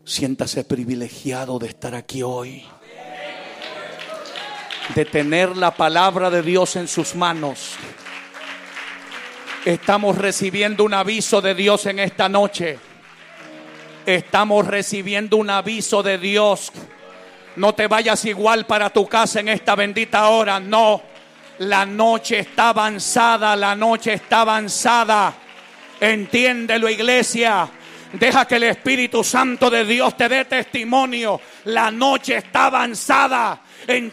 Siéntase privilegiado de estar aquí hoy, de tener la palabra de Dios en sus manos. Estamos recibiendo un aviso de Dios en esta noche. Estamos recibiendo un aviso de Dios. No te vayas igual para tu casa en esta bendita hora. No, la noche está avanzada, la noche está avanzada. Entiéndelo, iglesia. Deja que el Espíritu Santo de Dios te dé testimonio. La noche está avanzada.